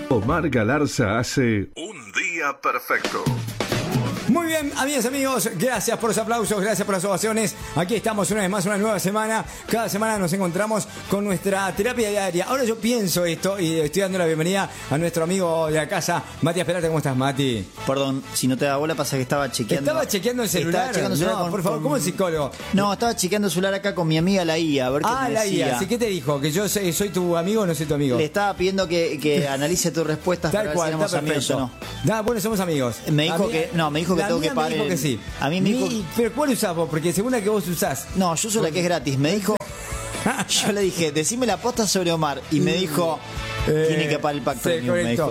Omar Galarza hace Un Día Perfecto. Muy bien, amigas, amigos, gracias por los aplausos, gracias por las ovaciones. Aquí estamos una vez más, una nueva semana. Cada semana nos encontramos con nuestra terapia diaria. Ahora yo pienso esto y estoy dando la bienvenida a nuestro amigo de la casa, Matías Peralta. ¿Cómo estás, Mati? Perdón, si no te da bola, pasa que estaba chequeando. ¿Estaba chequeando el celular? No, por favor, ¿cómo el psicólogo? No, estaba chequeando el celular acá con mi amiga la IA, a ver qué me la decía. IA, ¿sí? ¿Qué te dijo? ¿Que yo soy tu amigo o no soy tu amigo? Le estaba pidiendo que analice tus respuestas Tal para cual, ver si somos amigos o no. Bueno, somos amigos. Me dijo que tengo que pagar. Me dijo que sí. A mí me dijo... Pero ¿cuál usás vos? Porque según la que vos usás. No, yo uso la que es gratis. Me dijo... Yo le dije, decime la posta sobre Omar. Y me dijo... Tiene que pagar el pack premium, me dijo.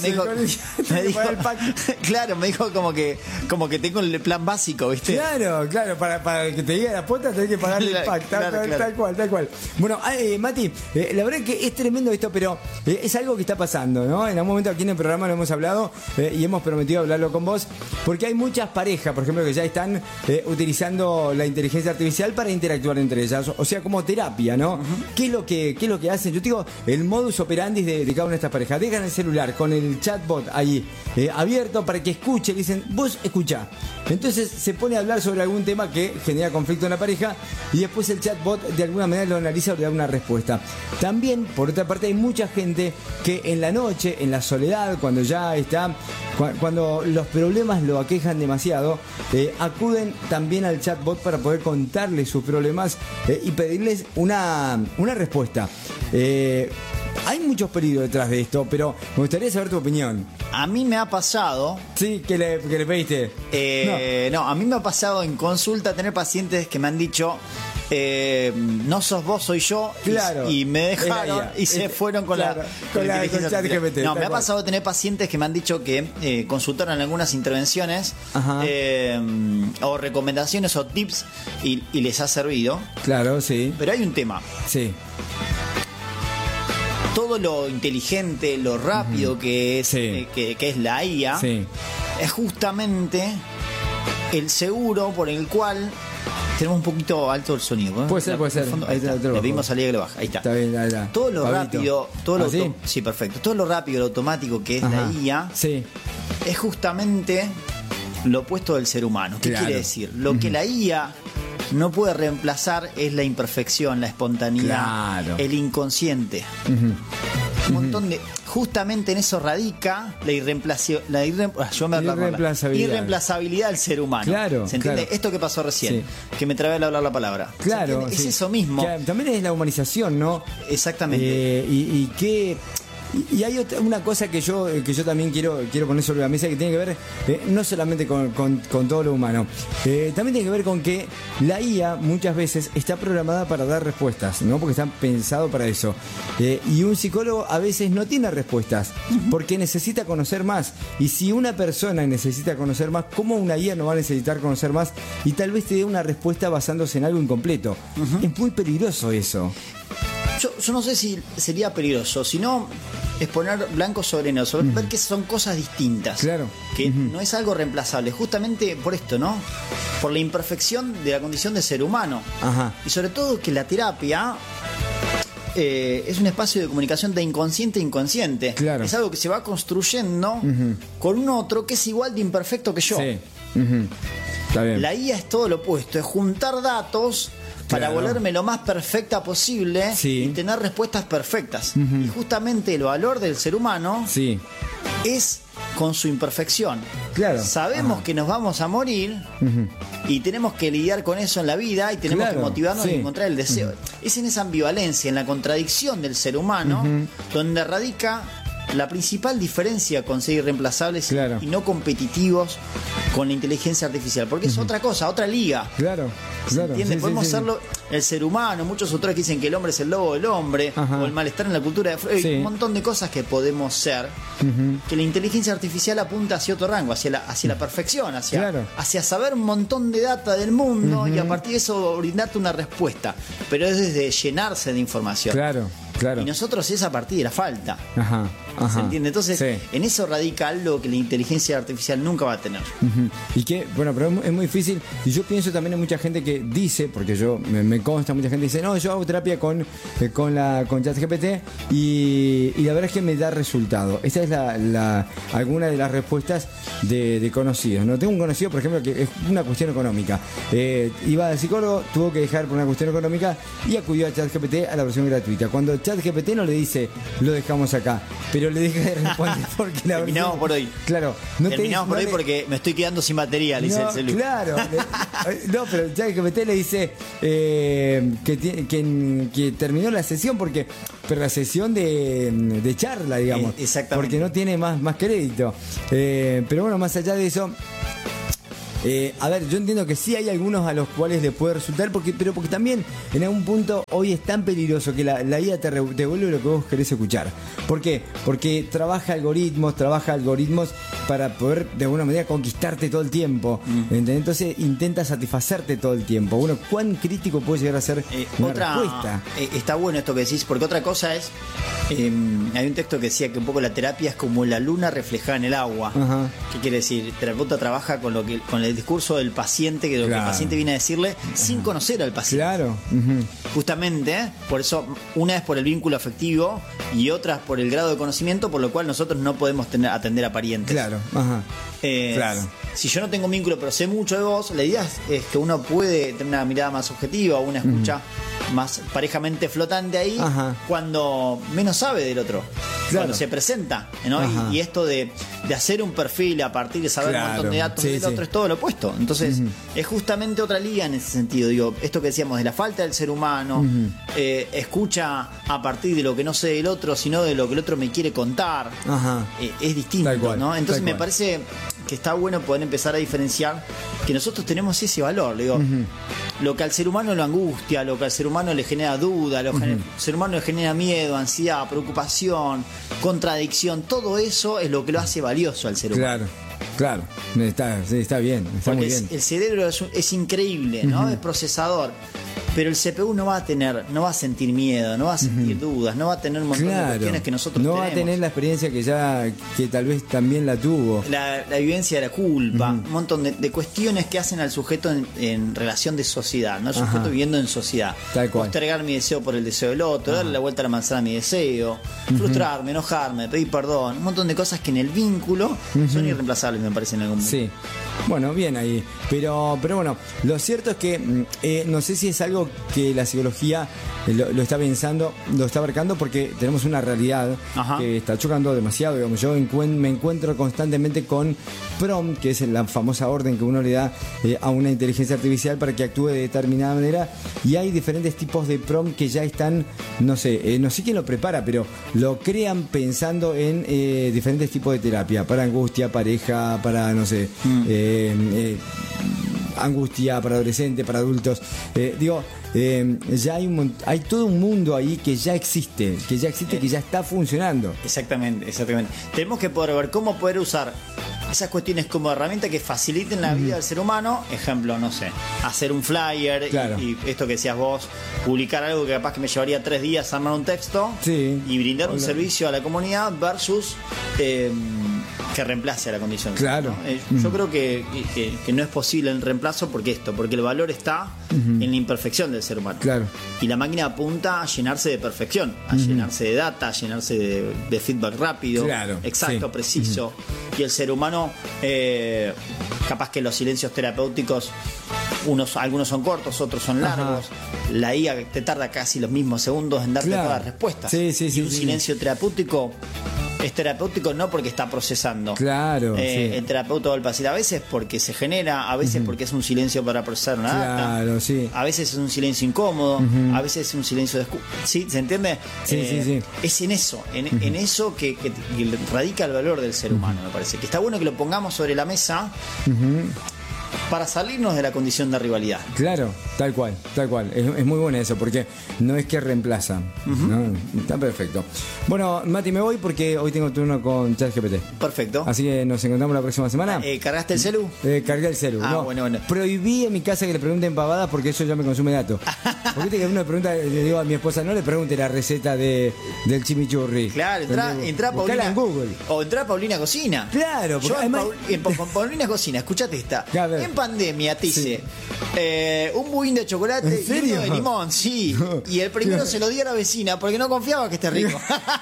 Claro, me dijo como que tengo el plan básico, ¿viste? Claro, para que te diga la posta tenés que pagar el pack, tal cual. Bueno, Mati, la verdad es que es tremendo esto, pero es algo que está pasando, ¿no? En algún momento aquí en el programa lo hemos hablado y hemos prometido hablarlo con vos, porque hay muchas parejas, por ejemplo, que ya están utilizando la inteligencia artificial para interactuar entre ellas, o sea, como terapia, ¿no? Uh-huh. ¿Qué es lo que hacen? Yo te digo, el modus operandi de cada una de estas parejas. Dejan el celular con el chatbot ahí abierto para que escuche. Le dicen, vos escuchá. Entonces se pone a hablar sobre algún tema que genera conflicto en la pareja y después el chatbot de alguna manera lo analiza o le da una respuesta. También, por otra parte, hay mucha gente que en la noche, en la soledad, cuando ya está, cuando los problemas lo aquejan demasiado, acuden también al chatbot para poder contarles sus problemas y pedirles una respuesta. Hay muchos peligros detrás de esto, pero me gustaría saber tu opinión. A mí me ha pasado... Sí, que le pediste. No, a mí me ha pasado en consulta tener pacientes que me han dicho... no sos vos, soy yo. Claro. Y me dejaron y se fueron con la inteligencia artificial. No, me ha pasado tener pacientes que me han dicho que consultaron algunas intervenciones o recomendaciones o tips y les ha servido. Claro, sí. Pero hay un tema. Sí. Todo lo inteligente, lo rápido que es la IA, es justamente el seguro por el cual tenemos un poquito alto el sonido. Puede ser. Ahí está. Le pedimos salida que lo baja. Ahí está. Está bien, dale. Todo lo rápido, sí, perfecto. Todo lo rápido, lo automático que es la IA, es justamente lo opuesto del ser humano. ¿Qué quiere decir? Lo que la IA no puede reemplazar es la imperfección, la espontaneidad, el inconsciente. Un montón de... Justamente en eso radica la irreemplazabilidad del ser humano. Claro, ¿se entiende? Esto que pasó recién, que me trabé al hablar la palabra. Claro. Es eso mismo. Que también es la humanización, ¿no? Exactamente. Y hay una cosa que yo también quiero poner sobre la mesa, que tiene que ver no solamente con todo lo humano, también tiene que ver con que la IA muchas veces está programada para dar respuestas, ¿no? Porque está pensado para eso. Y un psicólogo a veces no tiene respuestas porque necesita conocer más. Y si una persona necesita conocer más, ¿cómo una IA no va a necesitar conocer más? Y tal vez te dé una respuesta basándose en algo incompleto. Es muy peligroso eso. Yo no sé si sería peligroso, sino es poner blanco sobre negro, ver que son cosas distintas. Claro. Que no es algo reemplazable, justamente por esto, ¿no? Por la imperfección de la condición de ser humano. Ajá. Y sobre todo que la terapia es un espacio de comunicación de inconsciente a inconsciente. Claro. Es algo que se va construyendo con un otro que es igual de imperfecto que yo. Sí. Está bien. La IA es todo lo opuesto, es juntar datos para volverme lo más perfecta posible y tener respuestas perfectas. Y justamente el valor del ser humano es con su imperfección. Claro. Sabemos que nos vamos a morir y tenemos que lidiar con eso en la vida y tenemos que motivarnos y encontrar el deseo. Es en esa ambivalencia, en la contradicción del ser humano, donde radica la principal diferencia con ser irreemplazables y no competitivos con la inteligencia artificial, porque es otra cosa, otra liga. ¿Se entiende? Podemos serlo el ser humano, muchos autores que dicen que el hombre es el lobo del hombre, o el malestar en la cultura de Freud, un montón de cosas que podemos ser, que la inteligencia artificial apunta hacia otro rango, hacia la perfección, hacia saber un montón de data del mundo y a partir de eso brindarte una respuesta, pero es desde llenarse de información. Claro. Y nosotros es a partir de la falta. Ajá. ¿Se entiende? Entonces, en eso radica algo que la inteligencia artificial nunca va a tener. Y que, bueno, pero es muy difícil. Y yo pienso también en mucha gente que dice, porque yo me consta, mucha gente dice, no, yo hago terapia con ChatGPT y la verdad es que me da resultado. Esta es alguna de las respuestas de conocidos, ¿no? Tengo un conocido, por ejemplo, que es una cuestión económica. Iba al psicólogo, tuvo que dejar por una cuestión económica y acudió a ChatGPT a la versión gratuita. Cuando ChatGPT no le dice, lo dejamos acá, pero le deja de responder porque la terminamos por hoy. Claro. Terminamos por hoy porque me estoy quedando sin batería, le dice el celular. Claro. No, pero ChatGPT le dice que terminó la sesión pero la sesión de charla, digamos. Exactamente. Porque no tiene más crédito. Pero bueno, más allá de eso, a ver, yo entiendo que sí hay algunos a los cuales le puede resultar, pero porque también en algún punto hoy es tan peligroso que la IA te devuelve lo que vos querés escuchar. ¿Por qué? Porque trabaja algoritmos para poder de alguna manera conquistarte todo el tiempo. ¿Entendés? Entonces intenta satisfacerte todo el tiempo. Bueno, ¿cuán crítico puede llegar a ser una respuesta? Está bueno esto que decís, porque otra cosa es, hay un texto que decía que un poco la terapia es como la luna reflejada en el agua. Ajá. ¿Qué quiere decir? El terapeuta trabaja con el discurso del paciente, que lo que el paciente viene a decirle sin conocer al paciente. Claro. Justamente, por eso, una es por el vínculo afectivo y otra es por el grado de conocimiento, por lo cual nosotros no podemos atender a parientes. Claro. Ajá. Claro. Si yo no tengo un vínculo, pero sé mucho de vos, la idea es que uno puede tener una mirada más objetiva, una escucha más parejamente flotante ahí, cuando menos sabe del otro. Claro. Cuando se presenta, ¿no? Y esto de hacer un perfil a partir de saber un montón de datos del otro es todo lo opuesto. Entonces, es justamente otra liga en ese sentido. Digo, esto que decíamos de la falta del ser humano, escucha a partir de lo que no sé del otro, sino de lo que el otro me quiere contar. Es distinto, ¿no? Entonces me parece que está bueno poder empezar a diferenciar que nosotros tenemos ese valor. Digo, lo que al ser humano lo angustia, lo que al ser humano le genera duda, lo que al ser humano le genera miedo, ansiedad, preocupación, contradicción, todo eso es lo que lo hace valioso al ser humano. Claro, está bien, está muy bien. El cerebro es increíble, ¿no? Es procesador. Pero el CPU no va a sentir miedo, no va a sentir dudas, no va a tener un montón de cuestiones que nosotros tenemos. No va a tener la experiencia que tal vez también la tuvo. La vivencia de la culpa, un montón de cuestiones que hacen al sujeto en relación de sociedad, ¿no? El sujeto viviendo en sociedad. Tal cual. Postergar mi deseo por el deseo del otro, darle la vuelta a la manzana a mi deseo, frustrarme, enojarme, pedir perdón, un montón de cosas que en el vínculo son irreemplazables, me parece, en algún momento. Sí. Bueno, bien ahí. Pero bueno, lo cierto es que no sé si es algo que la psicología lo está pensando, lo está abarcando, porque tenemos una realidad que está chocando demasiado. Digamos, yo me encuentro constantemente con prompt, que es la famosa orden que uno le da a una inteligencia artificial para que actúe de determinada manera, y hay diferentes tipos de prompt que ya están, no sé quién lo prepara, pero lo crean pensando en diferentes tipos de terapia, para angustia, pareja, para no sé, angustia para adolescentes, para adultos. Ya hay todo un mundo ahí que ya existe, que ya está funcionando. Exactamente. Tenemos que poder ver cómo poder usar esas cuestiones como herramientas que faciliten la vida del ser humano. Ejemplo, no sé, hacer un flyer, y esto que decías vos, publicar algo que capaz que me llevaría 3 días armar un texto, y brindar un servicio a la comunidad versus que reemplace a la condición. Claro. ¿no? Yo creo que no es posible el reemplazo porque el valor está en la imperfección del ser humano. Claro. Y la máquina apunta a llenarse de perfección, a llenarse de data, a llenarse de feedback rápido, exacto, preciso. Y el ser humano, capaz que los silencios terapéuticos, algunos son cortos, otros son largos. La IA te tarda casi los mismos segundos en darte todas las respuestas. Y un silencio terapéutico es terapéutico no porque está procesando. El terapeuta o el paciente, a veces porque se genera, a veces porque es un silencio para procesar una data, a veces es un silencio incómodo, a veces es un silencio de ¿sí? ¿Se entiende? Es en eso, en eso que radica el valor del ser humano, me parece. Que está bueno que lo pongamos sobre la mesa. para salirnos de la condición de rivalidad. Claro, tal cual, tal cual. Es muy bueno eso, porque no es que reemplazan. ¿No? Está perfecto. Bueno, Mati, me voy porque hoy tengo turno con ChatGPT. Perfecto. Así que nos encontramos la próxima semana. ¿Cargaste el celu? Cargué el celu. No. Bueno. Prohibí en mi casa que le pregunten pavadas porque eso ya me consume datos. Porque viste que uno le pregunta, le digo a mi esposa, no le pregunte la receta del chimichurri. Claro, entra a Paulina en Google. O entra a Paulina Cocina. Claro, porque yo además... Paulina Cocina, escuchate esta. En pandemia te hice un budín de chocolate y uno de limón, sí. Y el primero se lo di a la vecina porque no confiaba que esté rico.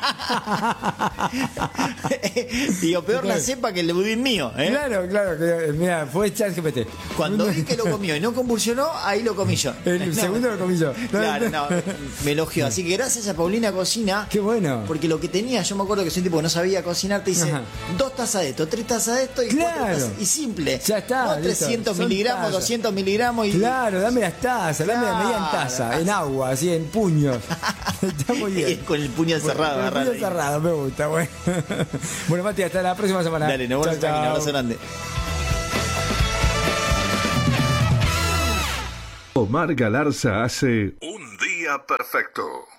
Digo, peor la cepa que el budín mío. Claro, mira, fue ChatGPT. Cuando vi que lo comió y no convulsionó, ahí lo comí yo. El segundo lo comí yo. Claro, me elogió. Así que gracias a Paulina Cocina. Qué bueno. Porque lo que tenía, yo me acuerdo que soy un tipo que no sabía cocinar, te dice 2 tazas de esto, 3 tazas de esto y 4 tazas. Y simple. Ya está. No 300 miligramos, 200 miligramos. Claro, dame las tazas, dame la media en taza, en agua, así en puños. Está muy bien. Con el puño cerrado. Con el puño cerrado, me gusta, bueno. Bueno, Mati, hasta la próxima semana. Dale, nos vemos. Un abrazo grande. Omar Galarza hace Un Día Perfecto.